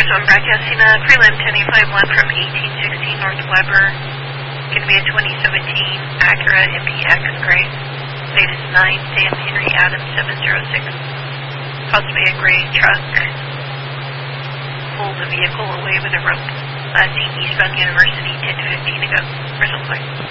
1 broadcasting prelim 10851 from 1816 North Weber. Going to be a 2017 Acura MPX gray. Plate is 9 Sam Henry Adams 706. Possibly a gray truck. Pull the vehicle away with a rope. Last seen eastbound University 10:15 to go. Result flight.